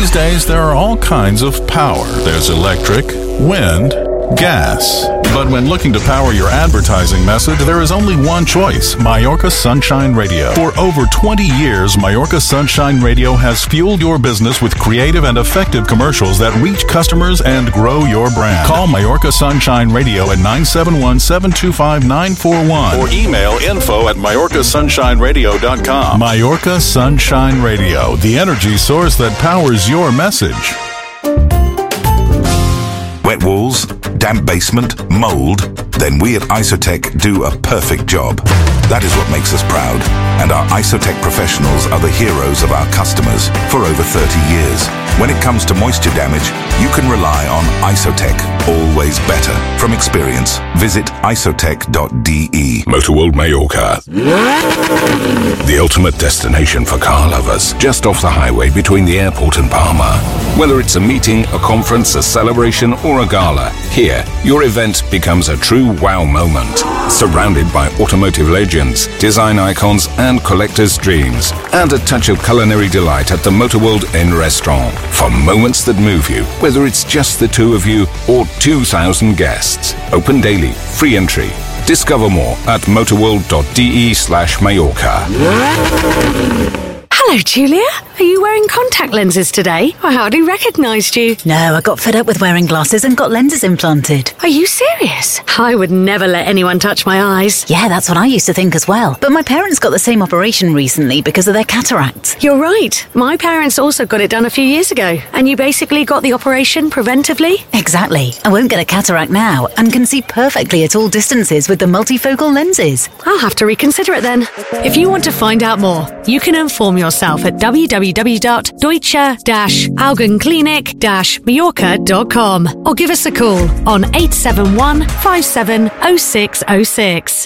These days, there are all kinds of power. There's electric, wind, gas. But when looking to power your advertising message, there is only one choice: Mallorca Sunshine Radio. For over 20 years, Mallorca Sunshine Radio has fueled your business with creative and effective commercials that reach customers and grow your brand. Call Mallorca Sunshine Radio at 971-725-941 or email info@mallorcasunshine.radio.com. Mallorca Sunshine Radio, the energy source that powers your message. Wet walls? Damp basement? Mold? Then we at Isotech do a perfect job. That is what makes us proud. And our Isotech professionals are the heroes of our customers for over 30 years. When it comes to moisture damage, you can rely on Isotech. Always better. From experience, visit isotech.de. Motorworld Mallorca. The ultimate destination for car lovers. Just off the highway between the airport and Palma. Whether it's a meeting, a conference, a celebration, or a gala, here, your event becomes a true wow moment. Surrounded by automotive legends, design icons, and collectors' dreams. And a touch of culinary delight at the Motorworld Inn restaurant. For moments that move you, whether it's just the two of you or 2,000 guests. Open daily, free entry. Discover more at motorworld.de/Mallorca. Hello, Julia. Are you wearing contact lenses today? I hardly recognised you. No, I got fed up with wearing glasses and got lenses implanted. Are you serious? I would never let anyone touch my eyes. Yeah, that's what I used to think as well. But my parents got the same operation recently because of their cataracts. You're right. My parents also got it done a few years ago. And you basically got the operation preventively? Exactly. I won't get a cataract now and can see perfectly at all distances with the multifocal lenses. I'll have to reconsider it then. If you want to find out more, you can inform yourself at www.deutsche-augenklinik-mallorca.com or give us a call on 871 570606.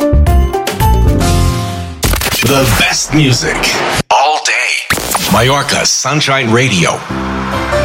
The best music all day. Mallorca Sunshine Radio.